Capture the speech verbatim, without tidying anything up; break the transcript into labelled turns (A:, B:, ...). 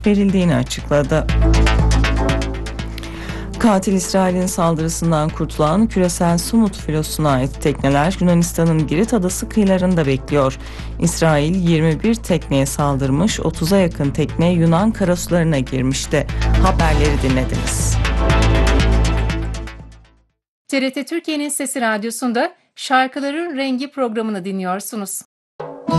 A: verildiğini açıkladı. Katil İsrail'in saldırısından kurtulan küresel Sumut filosuna ait tekneler Yunanistan'ın Girit adası kıyılarında bekliyor. İsrail yirmi bir tekneye saldırmış, otuza yakın tekne Yunan karasularına girmişti. Haberleri dinlediniz.
B: T R T Türkiye'nin Sesi Radyosu'nda Şarkıların Rengi programını dinliyorsunuz.